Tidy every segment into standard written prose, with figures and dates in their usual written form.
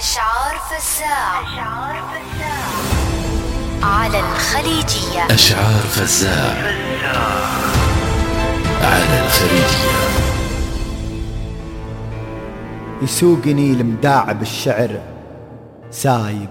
أشعار فزاع على الخليجية. أشعار فزاع على الخليجية. يسوقني المداعب الشعر سايق،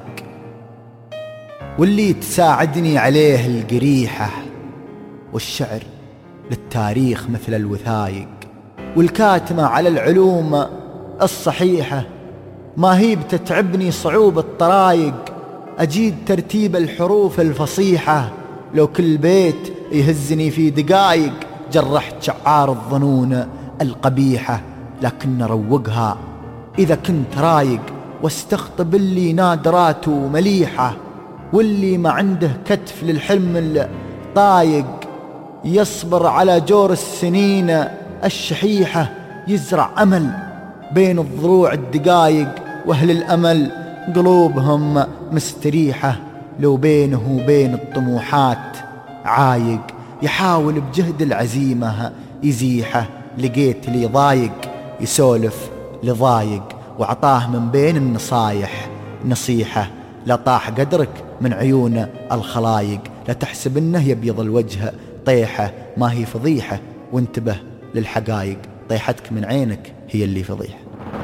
واللي تساعدني عليه القريحة، والشعر للتاريخ مثل الوثايق، والكاتمة على العلوم الصحيحة. ما هي بتتعبني صعوبة طرايق، أجيد ترتيب الحروف الفصيحة. لو كل بيت يهزني في دقايق، جرحت شعار الظنون القبيحة. لكن روقها إذا كنت رايق، واستخطب اللي نادراته مليحة، واللي ما عنده كتف للحلم الطايق، يصبر على جور السنين الشحيحة. يزرع أمل بين الضلوع الدقايق، وأهل الأمل قلوبهم مستريحة. لو بينه وبين الطموحات عايق، يحاول بجهد العزيمة يزيحه. لقيت لي ضايق يسولف لضايق، وعطاه من بين النصايح نصيحة. لا طاح قدرك من عيون الخلايق، لا تحسب انه يبيض الوجه طيحة. ما هي فضيحة وانتبه للحقايق، طيحتك من عينك هي اللي فضيحة.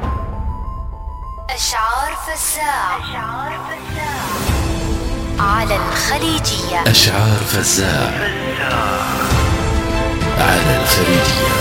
أشعار فزاع على الخليجية. أشعار فزاع على الخليجية.